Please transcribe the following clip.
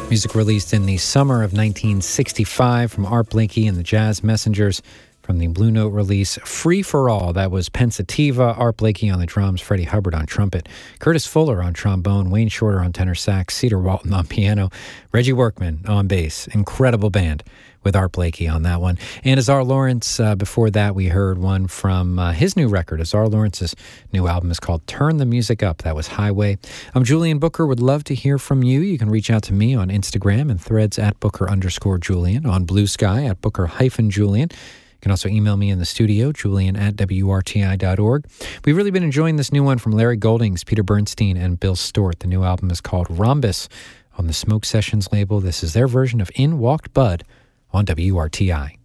Music released in the summer of 1965 from Art Blakey and the Jazz Messengers. From the Blue Note release, Free for All, that was Pensativa, Art Blakey on the drums, Freddie Hubbard on trumpet, Curtis Fuller on trombone, Wayne Shorter on tenor sax, Cedar Walton on piano, Reggie Workman on bass. Incredible band with Art Blakey on that one. And Azar Lawrence, before that we heard one from his new record. Azar Lawrence's new album is called Turn the Music Up. That was Highway. I'm Julian Booker. Would love to hear from you. You can reach out to me on Instagram and Threads at Booker_Julian, on Blue Sky at Booker-Julian. You can also email me in the studio, julian@wrti.org. We've really been enjoying this new one from Larry Goldings, Peter Bernstein, and Bill Stort. The new album is called Rhombus on the Smoke Sessions label. This is their version of In Walked Bud on WRTI.